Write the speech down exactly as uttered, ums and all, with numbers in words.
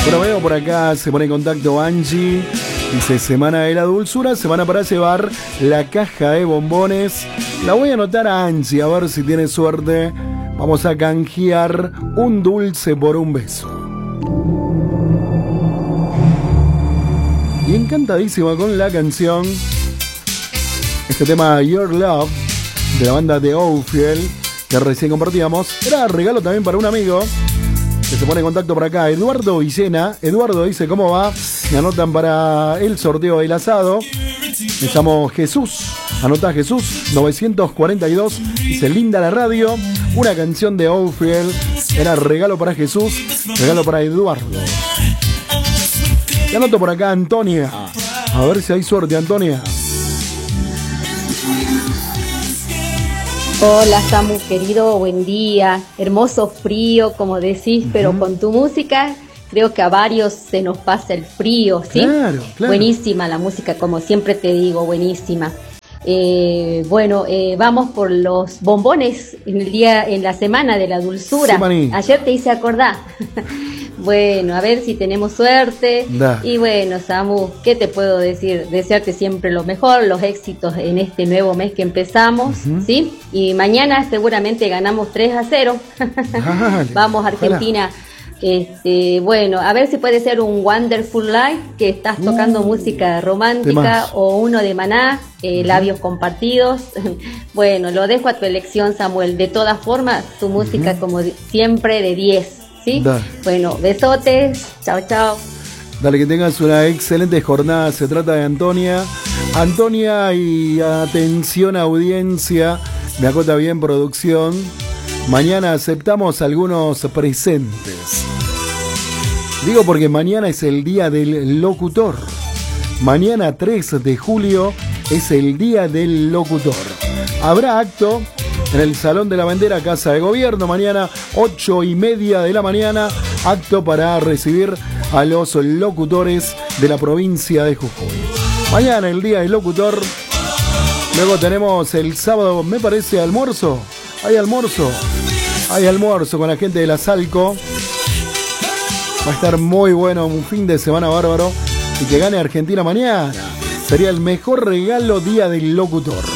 Bueno, veo por acá, se pone en contacto Angie. Dice, semana de la dulzura, semana para llevar la caja de bombones. La voy a anotar a Angie, a ver si tiene suerte. Vamos a canjear un dulce por un beso. Y encantadísima con la canción. Este tema Your Love, de la banda de Oldfield, que recién compartíamos. Era regalo también para un amigo que se pone en contacto por acá, Eduardo Villena. Eduardo dice, ¿cómo va? Me anotan para el sorteo del asado. Me llamo Jesús. Anota Jesús, novecientos cuarenta y dos. Dice, linda la radio. Una canción de Oldfield. Era regalo para Jesús, regalo para Eduardo. Y anoto por acá Antonia. A ver si hay suerte, Antonia. Hola Samu, querido, buen día. Hermoso frío, como decís, uh-huh. Pero con tu música creo que a varios se nos pasa el frío, ¿sí? Claro, claro. Buenísima la música, como siempre te digo, buenísima. Eh, bueno, eh, vamos por los bombones en el día, en la semana de la dulzura. Sí, ayer te hice acordar. Bueno, a ver si tenemos suerte. Da. Y bueno, Samu, ¿qué te puedo decir? Desearte siempre lo mejor, los éxitos en este nuevo mes que empezamos, uh-huh. ¿Sí? Y mañana seguramente ganamos tres a cero. Vale. Vamos, Argentina. Este, bueno, a ver si puede ser un Wonderful Life, que estás tocando uh, música romántica, temas. O uno de Maná, eh, uh-huh. Labios compartidos. Bueno, lo dejo a tu elección, Samuel. De todas formas, tu música, uh-huh. como siempre, de diez. ¿Sí? Bueno, besotes, chao, chao. Dale, que tengas una excelente jornada. Se trata de Antonia. Antonia, y atención audiencia, me acota bien producción. Mañana aceptamos algunos presentes. Digo porque mañana es el día del locutor. Mañana tres de julio es el día del locutor. Habrá acto en el Salón de la Bandera, Casa de Gobierno, mañana ocho y media de la mañana, acto para recibir a los locutores de la provincia de Jujuy. Mañana el día del locutor. Luego tenemos el sábado, me parece, almuerzo. Hay almuerzo. Hay almuerzo con la gente de la Salco. Va a estar muy bueno, un fin de semana bárbaro. Y que gane Argentina mañana sería el mejor regalo, día del locutor.